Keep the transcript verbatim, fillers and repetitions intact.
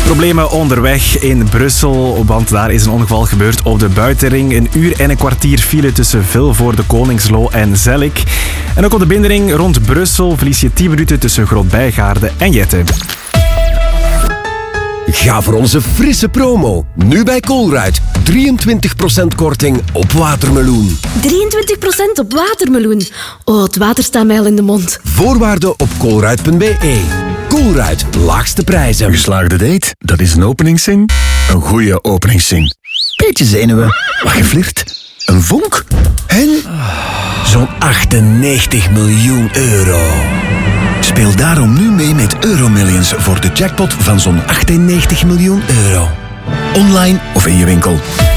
Problemen onderweg in Brussel, want daar is een ongeval gebeurd op de buitenring. Een uur en een kwartier file tussen Vilvoorde, Koningslo en Zellik. En ook op de binnenring rond Brussel verlies je tien minuten tussen Groot-Bijgaarde en Jette. Ga voor onze frisse promo. Nu bij Colruyt. drieëntwintig procent korting op watermeloen. drieëntwintig procent op watermeloen. Oh, het water staat mij al in de mond. Voorwaarden op colruyt punt b e. Colruyt, laagste prijzen. Een geslaagde date, dat is een openingszin. Een goede openingszin. Beetje zenuwen, wat geflirt. Een vonk. En zo'n achtennegentig miljoen euro. Speel daarom nu mee met Euromillions voor de jackpot van zo'n achtennegentig miljoen euro. Online of in je winkel.